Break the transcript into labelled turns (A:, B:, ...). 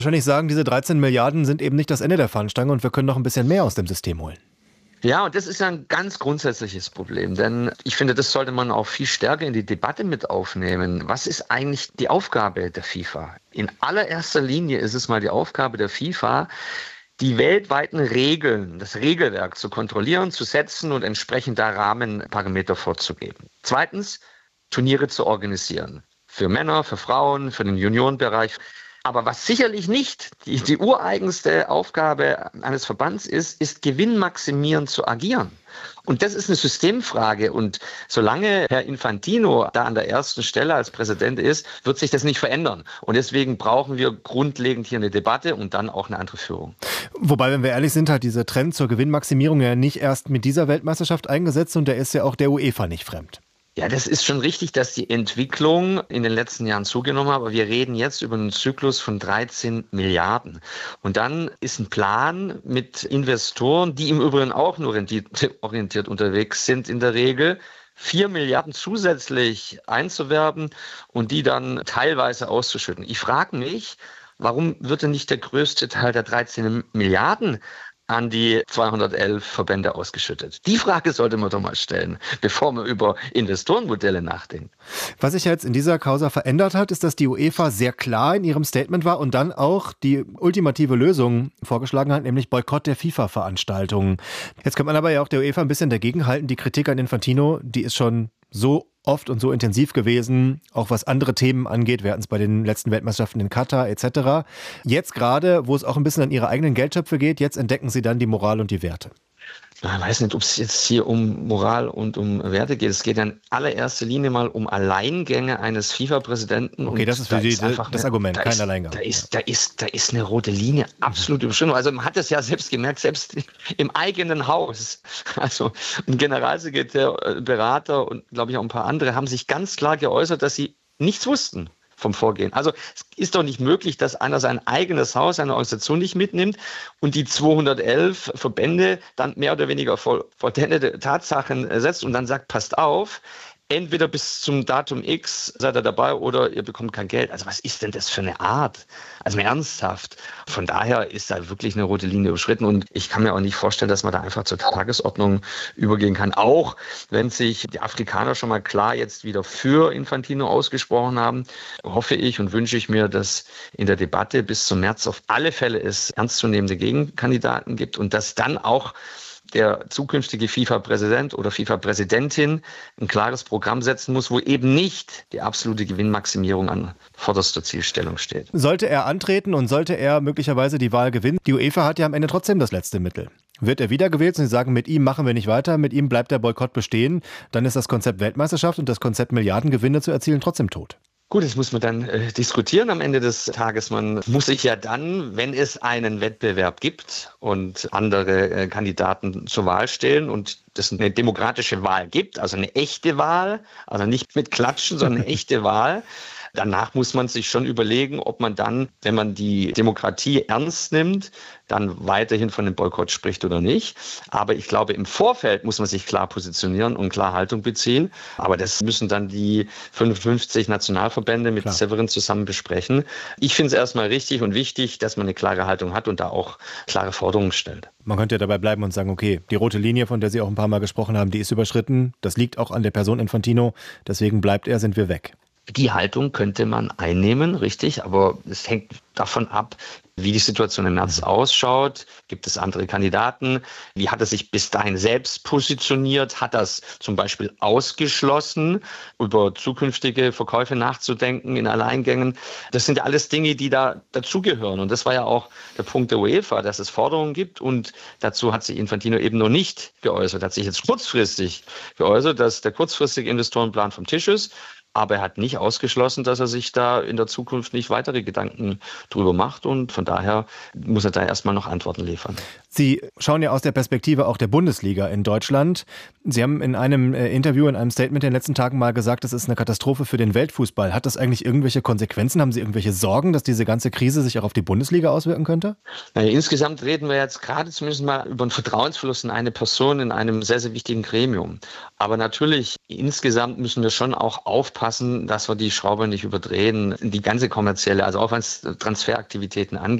A: Wahrscheinlich sagen, diese 13 Milliarden sind eben nicht das Ende der Fahnenstange und wir können noch ein bisschen mehr aus dem System holen.
B: Ja, und das ist ja ein ganz grundsätzliches Problem, denn ich finde, das sollte man auch viel stärker in die Debatte mit aufnehmen. Was ist eigentlich die Aufgabe der FIFA? In allererster Linie ist es mal die Aufgabe der FIFA, die weltweiten Regeln, das Regelwerk zu kontrollieren, zu setzen und entsprechend da Rahmenparameter vorzugeben. Zweitens, Turniere zu organisieren. Für Männer, für Frauen, für den Juniorenbereich. Aber was sicherlich nicht die ureigenste Aufgabe eines Verbands ist gewinnmaximierend zu agieren. Und das ist eine Systemfrage. Und solange Herr Infantino da an der ersten Stelle als Präsident ist, wird sich das nicht verändern. Und deswegen brauchen wir grundlegend hier eine Debatte und dann auch eine andere Führung.
A: Wobei, wenn wir ehrlich sind, hat dieser Trend zur Gewinnmaximierung ja nicht erst mit dieser Weltmeisterschaft eingesetzt und der ist ja auch der UEFA nicht fremd.
B: Ja, das ist schon richtig, dass die Entwicklung in den letzten Jahren zugenommen hat, aber wir reden jetzt über einen Zyklus von 13 Milliarden. Und dann ist ein Plan mit Investoren, die im Übrigen auch nur renditeorientiert unterwegs sind in der Regel, 4 Milliarden zusätzlich einzuwerben und die dann teilweise auszuschütten. Ich frage mich, warum wird denn nicht der größte Teil der 13 Milliarden an die 211 Verbände ausgeschüttet? Die Frage sollte man doch mal stellen, bevor man über Investorenmodelle nachdenkt.
A: Was sich jetzt in dieser Causa verändert hat, ist, dass die UEFA sehr klar in ihrem Statement war und dann auch die ultimative Lösung vorgeschlagen hat, nämlich Boykott der FIFA-Veranstaltungen. Jetzt kann man aber ja auch der UEFA ein bisschen dagegenhalten. Die Kritik an Infantino, die ist schon so oft und so intensiv gewesen, auch was andere Themen angeht. Wir hatten es bei den letzten Weltmeisterschaften in Katar etc. Jetzt gerade, wo es auch ein bisschen an ihre eigenen Geldtöpfe geht, jetzt entdecken sie dann die Moral und die Werte.
B: Ich weiß nicht, ob es jetzt hier um Moral und um Werte geht. Es geht in allererster Linie mal um Alleingänge eines FIFA-Präsidenten.
A: Okay, das ist für Sie das Argument, kein Alleingang.
B: Da ist eine rote Linie absolut überschritten. Also man hat es ja selbst gemerkt, selbst im eigenen Haus. Also ein Generalsekretär, Berater und glaube ich auch ein paar andere haben sich ganz klar geäußert, dass sie nichts wussten vom Vorgehen. Also es ist doch nicht möglich, dass einer sein eigenes Haus, seine Organisation nicht mitnimmt und die 211 Verbände dann mehr oder weniger vollendete Tatsachen setzt und dann sagt, passt auf, entweder bis zum Datum X seid ihr dabei oder ihr bekommt kein Geld. Also was ist denn das für eine Art? Also ernsthaft. Von daher ist da wirklich eine rote Linie überschritten und ich kann mir auch nicht vorstellen, dass man da einfach zur Tagesordnung übergehen kann. Auch wenn sich die Afrikaner schon mal klar jetzt wieder für Infantino ausgesprochen haben, hoffe ich und wünsche ich mir, dass in der Debatte bis zum März auf alle Fälle es ernstzunehmende Gegenkandidaten gibt und dass dann auch der zukünftige FIFA-Präsident oder FIFA-Präsidentin ein klares Programm setzen muss, wo eben nicht die absolute Gewinnmaximierung an vorderster Zielstellung steht.
A: Sollte er antreten und sollte er möglicherweise die Wahl gewinnen, die UEFA hat ja am Ende trotzdem das letzte Mittel. Wird er wiedergewählt und sie sagen, mit ihm machen wir nicht weiter, mit ihm bleibt der Boykott bestehen, dann ist das Konzept Weltmeisterschaft und das Konzept Milliardengewinne zu erzielen trotzdem tot.
B: Gut, das muss man dann diskutieren am Ende des Tages. Man muss sich ja dann, wenn es einen Wettbewerb gibt und andere Kandidaten zur Wahl stellen und es eine demokratische Wahl gibt, also eine echte Wahl, also nicht mit Klatschen, sondern eine echte Wahl, danach muss man sich schon überlegen, ob man dann, wenn man die Demokratie ernst nimmt, dann weiterhin von dem Boykott spricht oder nicht. Aber ich glaube, im Vorfeld muss man sich klar positionieren und klar Haltung beziehen. Aber das müssen dann die 55 Nationalverbände mit Severin zusammen besprechen. Ich finde es erstmal richtig und wichtig, dass man eine klare Haltung hat und da auch klare Forderungen stellt.
A: Man könnte ja dabei bleiben und sagen, okay, die rote Linie, von der Sie auch ein paar Mal gesprochen haben, die ist überschritten. Das liegt auch an der Person Infantino. Deswegen bleibt er, sind wir weg.
B: Die Haltung könnte man einnehmen, richtig, aber es hängt davon ab, wie die Situation im März ausschaut. Gibt es andere Kandidaten? Wie hat er sich bis dahin selbst positioniert? Hat er es zum Beispiel ausgeschlossen, über zukünftige Verkäufe nachzudenken in Alleingängen? Das sind ja alles Dinge, die da dazugehören. Und das war ja auch der Punkt der UEFA, dass es Forderungen gibt. Und dazu hat sich Infantino eben noch nicht geäußert. Er hat sich jetzt kurzfristig geäußert, dass der kurzfristige Investorenplan vom Tisch ist. Aber er hat nicht ausgeschlossen, dass er sich da in der Zukunft nicht weitere Gedanken drüber macht. Und von daher muss er da erstmal noch Antworten liefern.
A: Sie schauen ja aus der Perspektive auch der Bundesliga in Deutschland. Sie haben in einem Interview, in einem Statement in den letzten Tagen mal gesagt, das ist eine Katastrophe für den Weltfußball. Hat das eigentlich irgendwelche Konsequenzen? Haben Sie irgendwelche Sorgen, dass diese ganze Krise sich auch auf die Bundesliga auswirken könnte?
B: Insgesamt reden wir jetzt gerade zumindest mal über einen Vertrauensverlust in eine Person in einem sehr, sehr wichtigen Gremium. Aber natürlich, insgesamt müssen wir schon auch aufpassen, aufpassen, dass wir die Schraube nicht überdrehen. Die ganze kommerzielle, also auch was Transferaktivitäten angeht.